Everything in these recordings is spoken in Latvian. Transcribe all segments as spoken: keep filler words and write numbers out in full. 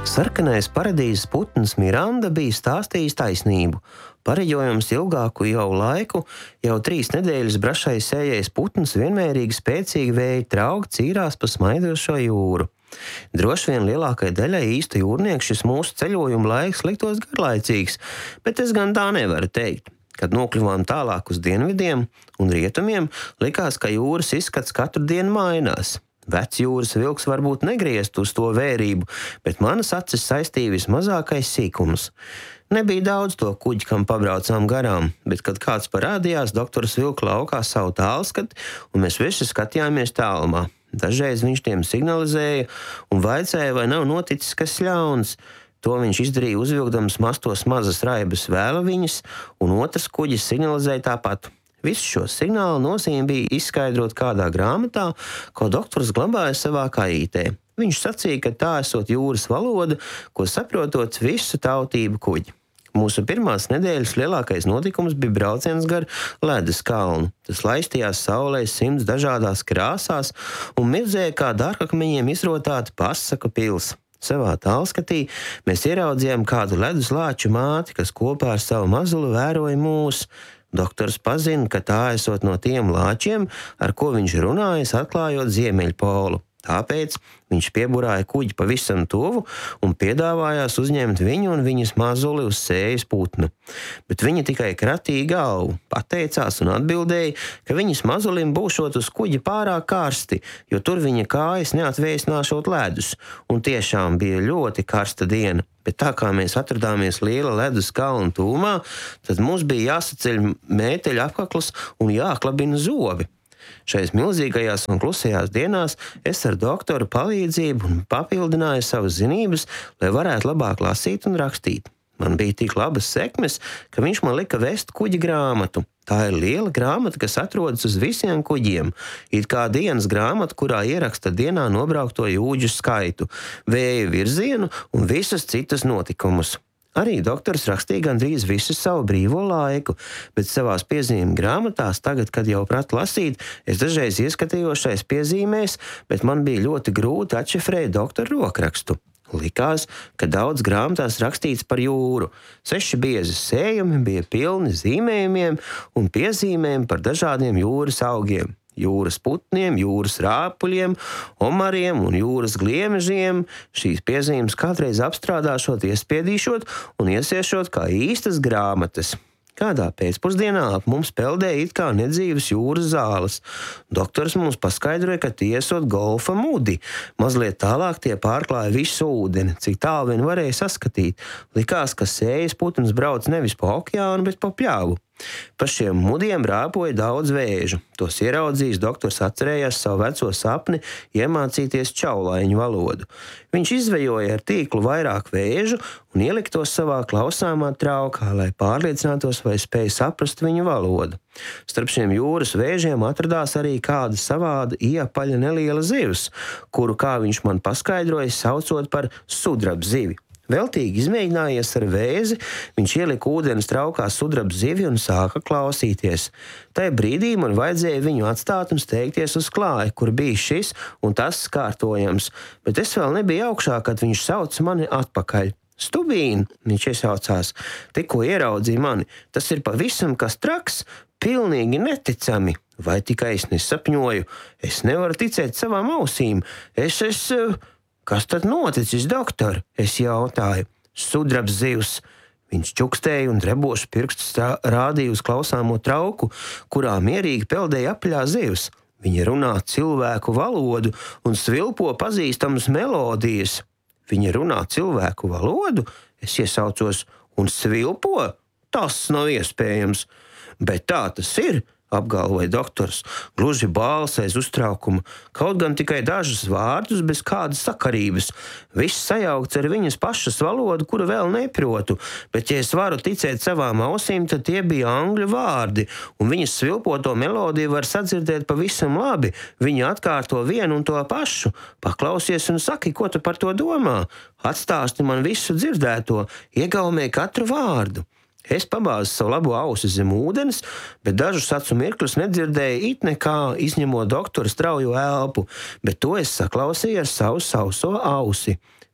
Sarkanais paradīzes putns Miranda bija stāstījis taisnību. Pareģojums ilgāku jau laiku, jau trīs nedēļas brašais sējais putns vienmērīgi spēcīgi vēja trauki cīrās pa smaidošo jūru. Droši vien lielākai daļai īstu jūrnieku šis mūsu ceļojuma laiks liktos garlaicīgs, bet es gan tā nevaru teikt. Kad nokļuvām tālāk uz dienvidiem un rietumiem, likās, ka jūras izskats katru dienu mainās. Vecs jūras vilks varbūt negriezt uz to vērību, bet manas acis saistīja vismazākais sīkums. Nebija daudz to kuģi, kam pabraucām garām, bet, kad kāds parādījās, doktors vilka laukā savu tālskati, un mēs visi skatījāmies tālumā. Dažreiz viņš tiem signalizēja un vaicāja, vai nav noticis kas ļauns. To viņš izdarīja, uzvilkdams mastos mazas raibas vēlaviņas, un otrs kuģis signalizēja tāpat. Visu šo signālu nozīme bija izskaidrot kādā grāmatā, ko doktors glabāja savā kaītē. Viņš sacīja, ka tā esot jūras valoda, ko saprotot visu tautību kuģi. Mūsu pirmās nedēļas lielākais notikums bija brauciens gar ledus kalnu. Tas laistījās saulē simts dažādās krāsās un mirdzēja kā dārkakmeņiem izrotāta pasaku pils. Savā tālskatī mēs ieraudzījām kādu ledus lāču māti, kas kopā ar savu mazuli vēroja mūs. Doktors pazina, ka tā esot no tiem lāčiem, ar ko viņš runājas, atklājot Ziemeļpolu. Tāpēc viņš pieburāja kuģi pavisam tuvu un piedāvājās uzņemt viņu un viņas mazuli uz sējas putnu. Bet viņa tikai kratīja galvu, pateicās un atbildēja, ka viņas mazulim būšot uz kuģi pārāk karsti, jo tur viņa kājas neatvēsināšot ledus, un tiešām bija ļoti karsta diena. Bet tā kā mēs atradāmies liela ledus kalna tūmā, tad mums bija jāsaceļ mēteļa apkakls un jāklabina zobi. Šais milzīgajās un klusajās dienās es ar doktoru palīdzību un papildināju savas zinības, lai varētu labāk lasīt un rakstīt. Man bija tik labas sekmes, ka viņš man lika vest kuģi grāmatu. Tā ir liela grāmata, kas atrodas uz visiem kuģiem. It kā dienas grāmata, kurā ieraksta dienā nobraukto jūģu skaitu, vēja virzienu un visus citus notikumus. Arī doktors rakstīja gandrīz visu savu brīvo laiku, bet savās piezīmju grāmatās, tagad, kad jau pratu lasīt, es dažreiz ieskatījos šais piezīmēs, bet man bija ļoti grūti atšifrēt doktora rokrakstu. Likās, ka daudz grāmatās rakstīts par jūru. Seši biezi sējumi bija pilni zīmējumiem un piezīmēm par dažādiem jūras augiem. Jūras putniem, jūras rāpuļiem, omariem un jūras gliemežiem. Šīs piezīmes kādreiz apstrādāšot, iespiedīšot un iesiešot kā īstas grāmatas. Kādā pēcpusdienā ap mums peldēja it kā nedzīves jūras zāles. Doktors mums paskaidroja, ka tie esot golfa mudi. Mazliet tālāk tie pārklāja visu ūdeni, cik tālu vien varēja saskatīt. Likās, ka sējas putns brauc nevis pa okeānu, bet pa pļāvu. Pa šiem mudiem rāpoja daudz vēžu. Tos ieraudzījis, doktors atcerējās savu veco sapni iemācīties čaulaiņu valodu. Viņš izvejoja ar tīklu vairāk vēžu un ielika tos savā klausāmā traukā, lai pārliecinātos, vai spēja saprast viņu valodu. Starp šiem jūras vēžiem atradās arī kāda savāda iepaļa neliela zivs, kuru, kā viņš man paskaidroja, saucot par sudrabzivi. Veltīgi izmēģinājies ar vēzi, viņš ielika ūdens traukā sudraba zivi un sāka klausīties. Tajā brīdī man vajadzēja viņu atstāt un steigties uz klāju, kur bija šis un tas skārtojams, bet es vēl nebiju augšā, kad viņš sauc mani atpakaļ. Stubīn, viņš iesaucās, tikko ieraudzīja mani, tas ir pavisam kas traks, pilnīgi neticami. Vai tikai es nesapņoju, es nevaru ticēt savām ausīm, es es... Kas tad noticis, doktor? Es jautāju. Sudrabs zivs. Viņš čukstēja un drebošu pirkstus rādīja uz klausāmo trauku, kurā mierīgi peldēja apaļā zivs. Viņa runā cilvēku valodu un svilpo pazīstamas melodijas. Viņa runā cilvēku valodu? Es iesaucos, un svilpo? Tas nav iespējams. Bet tā tas ir, apgalvoja doktors, gluži bāls aiz uztraukuma, kaut gan tikai dažus vārdus bez kādas sakarības. Viss sajaukts ar viņas pašas valodu, kuru vēl neprotu, bet, ja es varu ticēt savām ausīm, tad tie bija angļu vārdi, un viņas svilpoto melodiju var sadzirdēt pavisam labi. Viņa atkārto vienu un to pašu. Paklausies un saki, ko tu par to domā. Atstāsti man visu dzirdēto, iegaumē katru vārdu. Es pabāzu savu labo ausi zem ūdens, bet dažus acu mirkļus nedzirdēju it nekā, izņemot doktora straujo elpu, bet to es saklausīju ar savu sauso ausi.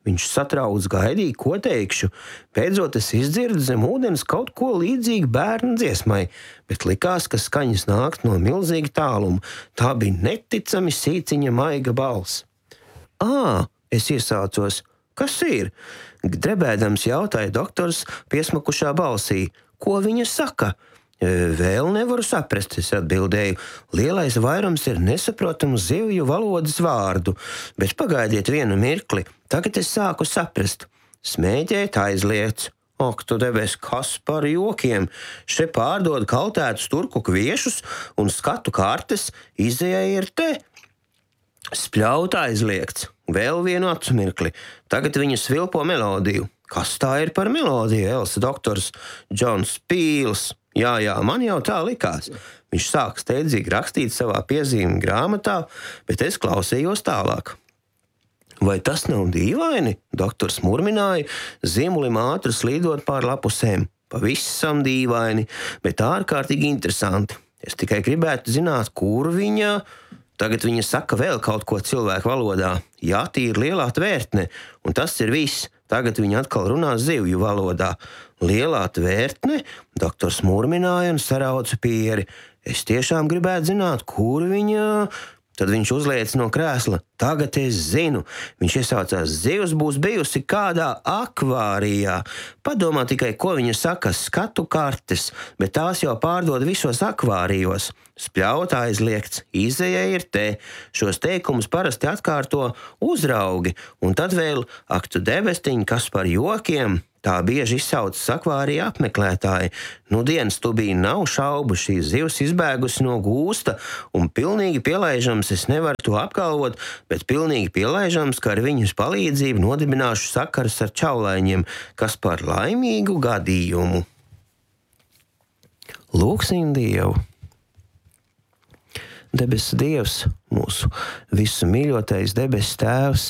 Viņš satraudz gaidīja, ko teikšu. Beidzot es izdzirdu zem ūdens kaut ko līdzīgu bērnu dziesmai, bet likās, ka skaņas nāk no milzīga tāluma. Tā bija neticami sīciņa maiga balss. Ā, es iesācos. Kas ir? Drebēdams jautāja doktors piesmakušā balsī. Ko viņa saka? Vēl nevaru saprast, es atbildēju. Lielais vairums ir nesaprotamu zivju valodas vārdu, bet pagaidiet vienu mirkli, tagad es sāku saprast. Smēķēt aizliegts. Ak, tu debes, kas par jokiem? Še pārdod kaltētus turku kviešus un skatu kartes, izejai ir te. Spļaut aizliegts. Vēl vienu acu mirkli. Tagad viņa svilpo melodiju. Kas tā ir par melodiju, Elsa doktors? Džons Pīls. Jā, jā, man jau tā likās. Viņš sāk steidzīgi rakstīt savā piezīmju grāmatā, bet es klausījos tālāk. Vai tas nav dīvaini? Doktors murmināja, ziemulim ātri slīdot pār lapusēm. Pavisam dīvaini, bet ārkārtīgi interesanti. Es tikai gribētu zināt, kur viņa... Tagad viņa saka vēl kaut ko cilvēku valodā. Jā, tī ir lielā tvērtne, un tas ir viss. Tagad viņa atkal runā zivju valodā. Lielā tvērtne? Doktors murmināja un sarauca pieri. Es tiešām gribētu zināt, kur viņa... Tad viņš uzliec no krēsla. Tagad es zinu. Viņš iesaucās, zivs būs bijusi kādā akvārijā. Padomā tikai, ko viņa saka, skatu kartes, bet tās jau pārdod visos akvārijos. Spļaut aizliegts, izeja ir te. Šos teikumus parasti atkārto uzraugi, un tad vēl, ak tu debestiņ, kas par jokiem... Tā bieži izsaucas akvārija apmeklētāji. Nu dienas tubī nav šaubu, šī zivs izbēgusi no gūsta, un pilnīgi pielaižams es nevaru to apgalvot, bet pilnīgi pielaižams, ka ar viņas palīdzību nodibināšu sakaras ar čaulaiņiem, kas par laimīgu gadījumu. Lūksim Dievu! Debesu Dievs, mūsu visu mīļotais debesu Tēvs,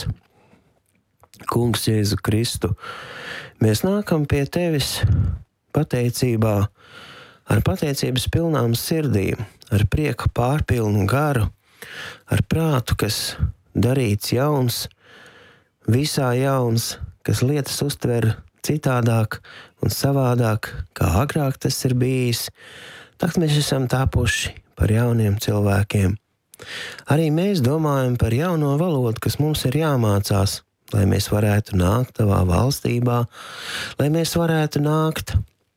Kungs Jēzu Kristu, mēs nākam pie Tevis pateicībā, ar pateicības pilnām sirdīm, ar prieku pārpilnu garu, ar prātu, kas darīts jauns, visā jauns, kas lietas uztver citādāk un savādāk, kā agrāk tas ir bijis. Tagad mēs esam tapuši par jauniem cilvēkiem. Arī mēs domājam par jauno valodu, kas mums ir jāmācās, lai mēs varētu nākt tavā valstībā, lai mēs varētu nākt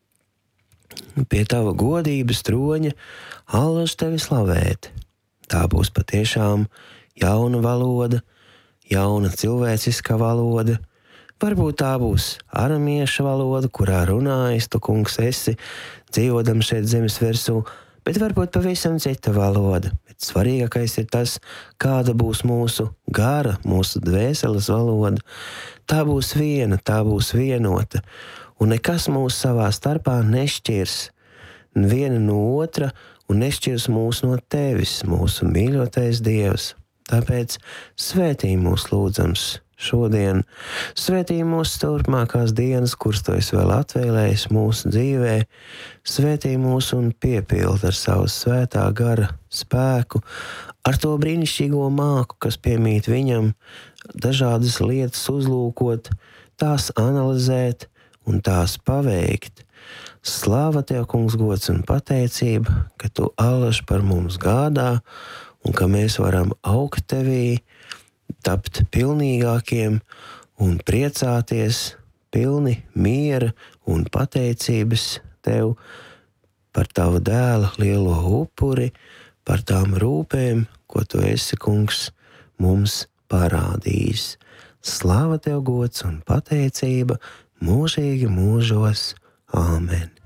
pie tava godības troņa, allaž tevi slavēt. Tā būs patiešām jauna valoda, jauna cilvēciska valoda. Varbūt tā būs aramieša valoda, kurā runājas tu, kungs, esi, dzīvodam šeit zemes virsū, bet varbūt pavisam cita valoda. Bet svarīgākais ir tas, kāda būs mūsu gara, mūsu dvēseles valoda. Tā būs viena, tā būs vienota, un nekas mūs savā starpā nešķirs viena no otra un nešķirs mūs no tevis, mūsu mīļotais Dievs. Tāpēc svētī mūs lūdzams šodien, svētī mūsu turpmākās dienas, kuras tu esi vēl atvēlējis mūsu dzīvē, svētī mūs un piepild ar savu svētā gara spēku, ar to brīnišķīgo māku, kas piemīt viņam, dažādas lietas uzlūkot, tās analizēt un tās paveikt. Slāva tev, kungs, gods un pateicība, ka tu allaž par mums gādā un ka mēs varam augt tevī, tapt pilnīgākiem un priecāties, pilni miera un pateicības tev par tavu dēla lielo upuri, par tām rūpēm, ko tu esi, kungs, mums parādījis. Slāva tev, gods un pateicība mūžīgi mūžos. Āmen.